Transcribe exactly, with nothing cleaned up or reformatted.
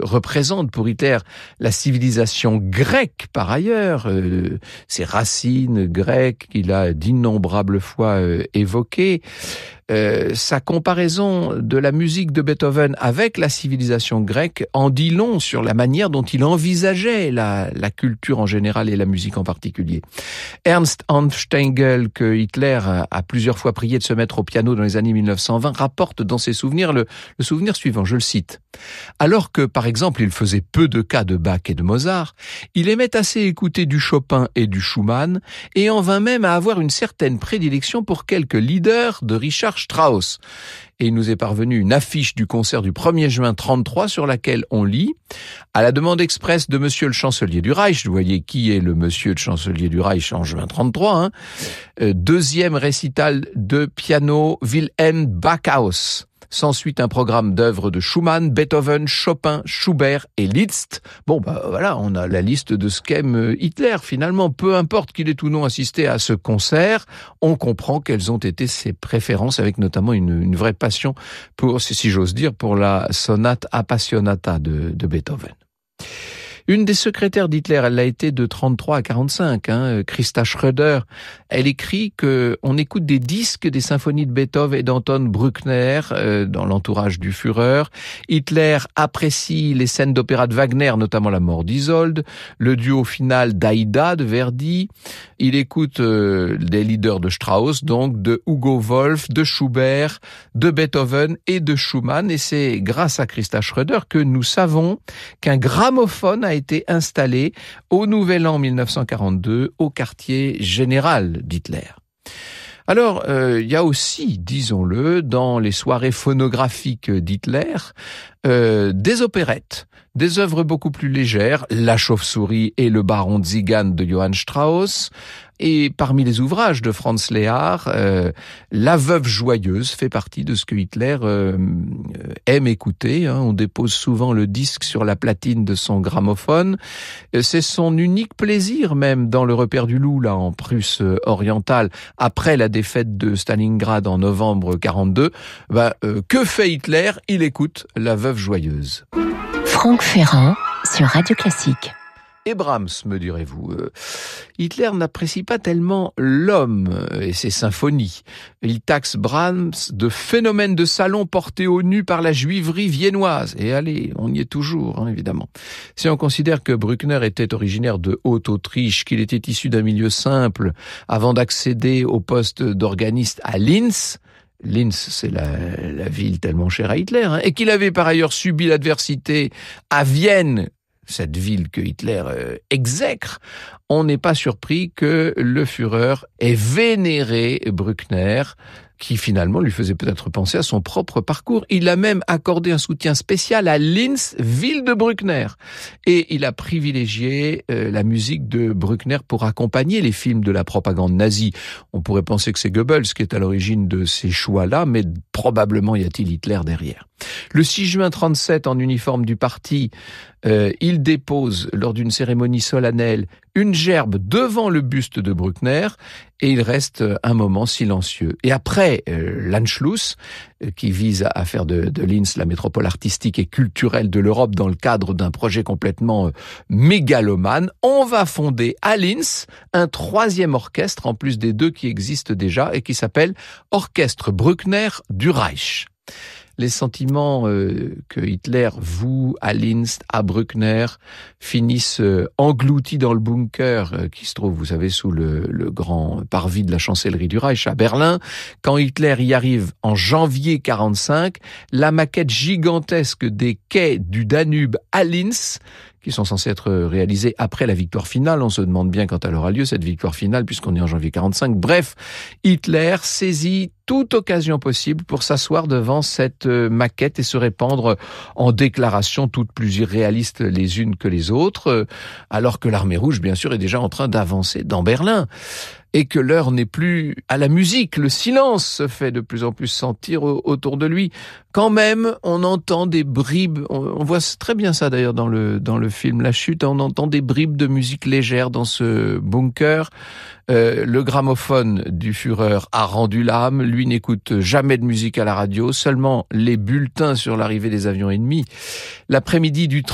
représente pour Hitler la civilisation grecque par ailleurs, euh, ses racines grecques qu'il a d'innombrables fois euh, évoquées. Euh, sa comparaison de la musique de Beethoven avec la civilisation grecque en dit long sur la manière dont il envisageait la, la culture en général et la musique en particulier. Ernst Hanfstaengl, que Hitler a, a plusieurs fois prié de se mettre au piano dans les années mille neuf cent vingt, rapporte dans ses souvenirs le, le souvenir suivant, je le cite. Alors que, par exemple, il faisait peu de cas de Bach et de Mozart, il aimait assez écouter du Chopin et du Schumann, et en vint même à avoir une certaine prédilection pour quelques leaders de Richard Strauss. Et il nous est parvenu une affiche du concert du premier juin trente-trois sur laquelle on lit « À la demande expresse de monsieur le chancelier du Reich », vous voyez qui est le monsieur le chancelier du Reich en juin trente-trois, hein, euh, deuxième récital de piano Wilhelm Backhaus. S'ensuit un programme d'œuvres de Schumann, Beethoven, Chopin, Schubert et Liszt. Bon, bah voilà, on a la liste de ce qu'aime Hitler. Finalement, peu importe qu'il ait ou non assisté à ce concert, on comprend quelles ont été ses préférences, avec notamment une, une vraie passion pour, si j'ose dire, pour la sonate appassionata de, de Beethoven. Une des secrétaires d'Hitler, elle l'a été de trente-trois à quarante-cinq, hein, Christa Schröder. Elle écrit que on écoute des disques des symphonies de Beethoven et d'Anton Bruckner euh, dans l'entourage du Führer. Hitler apprécie les scènes d'opéra de Wagner, notamment La mort d'Isolde, le duo final d'Aïda de Verdi. Il écoute euh, des leaders de Strauss, donc de Hugo Wolf, de Schubert, de Beethoven et de Schumann. Et c'est grâce à Christa Schröder que nous savons qu'un gramophone a été installé au Nouvel An mille neuf cent quarante-deux au quartier général d'Hitler. Alors, euh, il y a aussi, disons-le, dans les soirées phonographiques d'Hitler, euh, des opérettes, des œuvres beaucoup plus légères, La Chauve-souris et Le Baron Zigan de Johann Strauss, et parmi les ouvrages de Franz Lehár, euh, La Veuve joyeuse fait partie de ce que Hitler euh, aime écouter. Hein. On dépose souvent le disque sur la platine de son gramophone. C'est son unique plaisir même dans le Repère du Loup, là en Prusse orientale, après la défaite de Stalingrad en novembre quarante-deux. Bah, euh, que fait Hitler ? Il écoute La Veuve joyeuse. Franck Ferrand sur Radio Classique. Et Brahms, me direz-vous. Euh, Hitler n'apprécie pas tellement l'homme et ses symphonies. Il taxe Brahms de phénomène de salon porté au nu par la juiverie viennoise. Et allez, on y est toujours, hein, évidemment. Si on considère que Bruckner était originaire de Haute-Autriche, qu'il était issu d'un milieu simple, avant d'accéder au poste d'organiste à Linz, Linz, c'est la, la ville tellement chère à Hitler, hein, et qu'il avait par ailleurs subi l'adversité à Vienne, cette ville que Hitler euh, exècre, on n'est pas surpris que le Führer ait vénéré Bruckner, qui finalement lui faisait peut-être penser à son propre parcours. Il a même accordé un soutien spécial à Linz, ville de Bruckner. Et il a privilégié euh, la musique de Bruckner pour accompagner les films de la propagande nazie. On pourrait penser que c'est Goebbels qui est à l'origine de ces choix-là, mais probablement y a-t-il Hitler derrière. Le six juin trente-sept, en uniforme du parti, euh, il dépose, lors d'une cérémonie solennelle, une gerbe devant le buste de Bruckner, et il reste un moment silencieux. Et après euh, l'Anschluss, euh, qui vise à faire de, de Linz la métropole artistique et culturelle de l'Europe dans le cadre d'un projet complètement euh, mégalomane, on va fonder à Linz un troisième orchestre, en plus des deux qui existent déjà, et qui s'appelle Orchestre Bruckner du Reich. Les sentiments euh, que Hitler voue à Linz, à Bruckner, finissent euh, engloutis dans le bunker euh, qui se trouve, vous savez, sous le, le grand parvis de la chancellerie du Reich à Berlin. Quand Hitler y arrive en janvier quarante-cinq, la maquette gigantesque des quais du Danube à Linz, qui sont censés être réalisés après la victoire finale. On se demande bien quand elle aura lieu, cette victoire finale, puisqu'on est en janvier quarante-cinq. Bref, Hitler saisit toute occasion possible pour s'asseoir devant cette maquette et se répandre en déclarations toutes plus irréalistes les unes que les autres, alors que l'armée rouge, bien sûr, est déjà en train d'avancer dans Berlin. Et que l'heure n'est plus à la musique, le silence se fait de plus en plus sentir autour de lui. Quand même, on entend des bribes, on voit très bien ça d'ailleurs dans le dans le film La Chute, on entend des bribes de musique légère dans ce bunker. Euh, le gramophone du Führer a rendu l'âme, lui n'écoute jamais de musique à la radio, seulement les bulletins sur l'arrivée des avions ennemis. L'après-midi du